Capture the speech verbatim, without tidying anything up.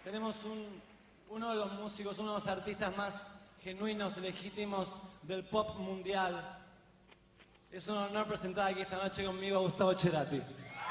Tenemos un, uno de los músicos, uno de los artistas más genuinos, legítimos del pop mundial. Es un honor presentar aquí esta noche conmigo a Gustavo Cerati.